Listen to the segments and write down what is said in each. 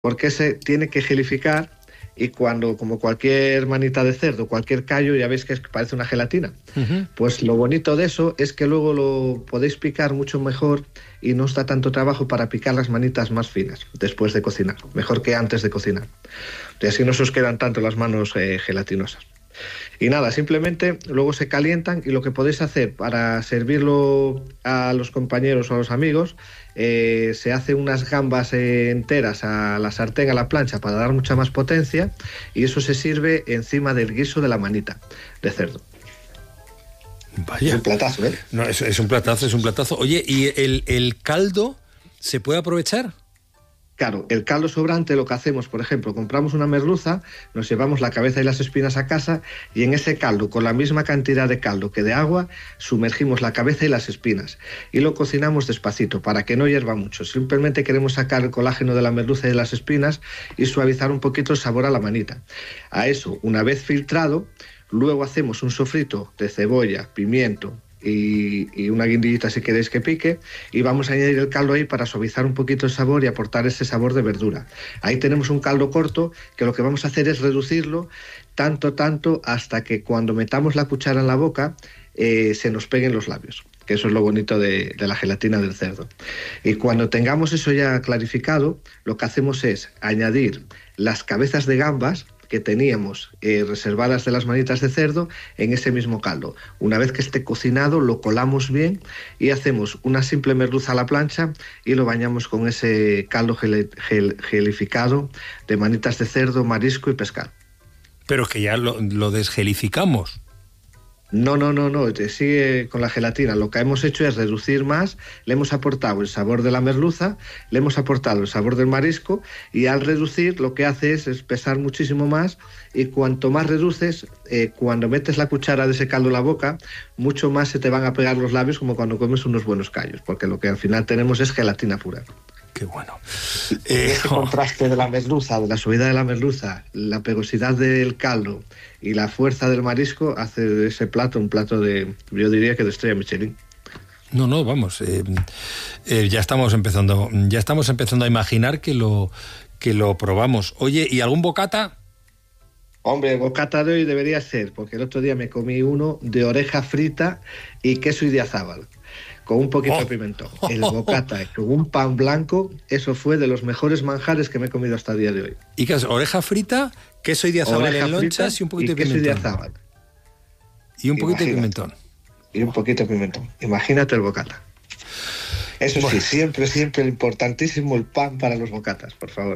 porque ese tiene que gelificar. Y cuando, como cualquier manita de cerdo, cualquier callo, ya veis que parece una gelatina. Pues lo bonito de eso es que luego lo podéis picar mucho mejor y no os da tanto trabajo para picar las manitas más finas después de cocinar, mejor que antes de cocinar. Y así no se os quedan tanto las manos gelatinosas. Y nada, simplemente luego se calientan, y lo que podéis hacer para servirlo a los compañeros o a los amigos, se hace unas gambas enteras a la sartén, a la plancha, para dar mucha más potencia, y eso se sirve encima del guiso de la manita de cerdo. Vaya. Es un platazo, ¿eh? No, es un platazo, es un platazo. Oye, ¿y el caldo se puede aprovechar? Claro, el caldo sobrante, lo que hacemos, por ejemplo, compramos una merluza, nos llevamos la cabeza y las espinas a casa, y en ese caldo, con la misma cantidad de caldo que de agua, sumergimos la cabeza y las espinas y lo cocinamos despacito para que no hierva mucho. Simplemente queremos sacar el colágeno de la merluza y de las espinas y suavizar un poquito el sabor a la manita. A eso, una vez filtrado, luego hacemos un sofrito de cebolla, pimiento y una guindillita si queréis que pique, y vamos a añadir el caldo ahí para suavizar un poquito el sabor y aportar ese sabor de verdura. Ahí tenemos un caldo corto que lo que vamos a hacer es reducirlo tanto hasta que cuando metamos la cuchara en la boca se nos peguen los labios, que eso es lo bonito de la gelatina del cerdo. Y cuando tengamos eso ya clarificado, lo que hacemos es añadir las cabezas de gambas que teníamos reservadas de las manitas de cerdo en ese mismo caldo. Una vez que esté cocinado, lo colamos bien y hacemos una simple merluza a la plancha y lo bañamos con ese caldo gelificado de manitas de cerdo, marisco y pescado. Pero es que ya lo desgelificamos. No, sigue con la gelatina. Lo que hemos hecho es reducir más, le hemos aportado el sabor de la merluza, le hemos aportado el sabor del marisco, y al reducir lo que hace es espesar muchísimo más, y cuanto más reduces, cuando metes la cuchara de ese caldo en la boca, mucho más se te van a pegar los labios, como cuando comes unos buenos callos, porque lo que al final tenemos es gelatina pura. Qué bueno. Este contraste de la merluza, de la suavidad de la merluza, la pegosidad del caldo y la fuerza del marisco hace de ese plato un plato de, yo diría que de estrella Michelin. No, vamos, ya estamos empezando a imaginar que lo probamos. Oye, ¿y algún bocata? Hombre, el bocata de hoy debería ser, porque el otro día me comí uno de oreja frita y queso idiazábal, con un poquito de pimentón. El bocata con un pan blanco, eso fue de los mejores manjares que me he comido hasta el día de hoy. ¿Y qué es? Oreja frita, queso idiazábal en lonchas y un poquito de pimentón. Idiazábal. Y un poquito de pimentón. Y un poquito de pimentón. Imagínate el bocata. Eso sí, siempre importantísimo el pan para los bocatas, por favor.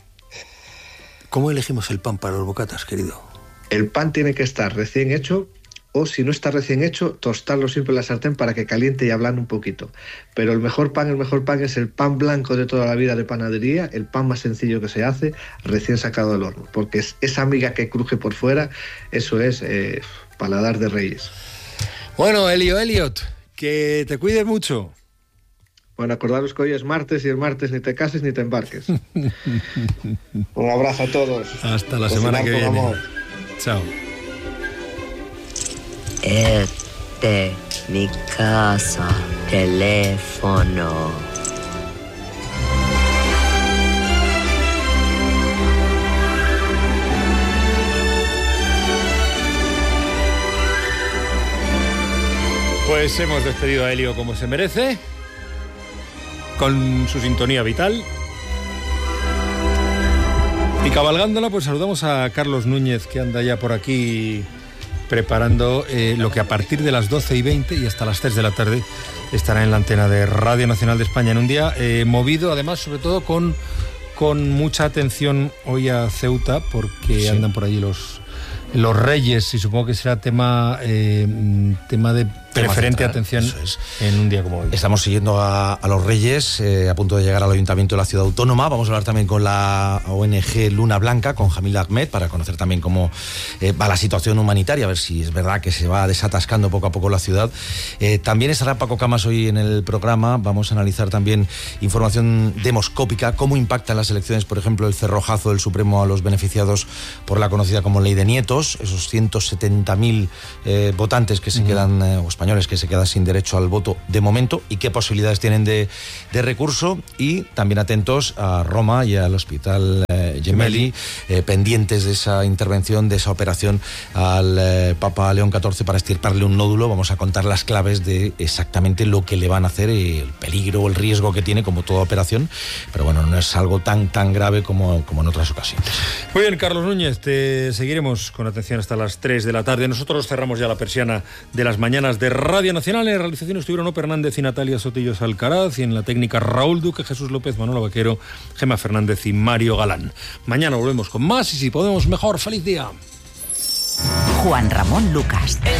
¿Cómo elegimos el pan para los bocatas, querido? El pan tiene que estar recién hecho, o si no está recién hecho, tostarlo siempre en la sartén para que caliente y ablande un poquito. Pero el mejor pan es el pan blanco de toda la vida de panadería, el pan más sencillo que se hace, recién sacado del horno, porque es esa miga que cruje por fuera, eso es paladar de reyes. Bueno, Elliot, que te cuides mucho. Bueno, acordaros que hoy es martes, y el martes ni te cases ni te embarques. Un abrazo a todos. Hasta la semana que viene. Amor. Chao. Mi casa, teléfono. Pues hemos despedido a Elio como se merece, con su sintonía vital. Y cabalgándola, pues saludamos a Carlos Núñez, que anda ya por aquí preparando lo que a partir de las 12:20 y hasta las 3 de la tarde estará en la antena de Radio Nacional de España, en un día movido, además, sobre todo con mucha atención hoy a Ceuta, porque andan por allí los Reyes, y supongo que será tema de preferente atención en un día como hoy. Estamos siguiendo a los Reyes, a punto de llegar al Ayuntamiento de la Ciudad Autónoma. Vamos a hablar también con la ONG Luna Blanca, con Jamil Ahmed, para conocer también cómo va la situación humanitaria, a ver si es verdad que se va desatascando poco a poco la ciudad. También estará Paco Camas hoy en el programa. Vamos a analizar también información demoscópica, cómo impactan las elecciones, por ejemplo, el cerrojazo del Supremo a los beneficiados por la conocida como Ley de Nietos, esos 170.000 votantes que se quedan, o españoles españoles que se quedan sin derecho al voto de momento y qué posibilidades tienen de recurso. Y también atentos a Roma y al Hospital Gemelli, pendientes de esa intervención, de esa operación al Papa León XIV para extirparle un nódulo. Vamos a contar las claves de exactamente lo que le van a hacer, el peligro, el riesgo que tiene, como toda operación, pero bueno, no es algo tan grave como en otras ocasiones. Muy bien, Carlos Núñez, te seguiremos con atención hasta las 3 de la tarde. Nosotros cerramos ya la persiana de las mañanas de Radio Nacional. En realización estuvieron Ope Hernández y Natalia Sotillos Alcaraz, y en la técnica Raúl Duque, Jesús López, Manolo Vaquero, Gemma Fernández y Mario Galán. Mañana volvemos con más y si podemos mejor. ¡Feliz día! Juan Ramón Lucas.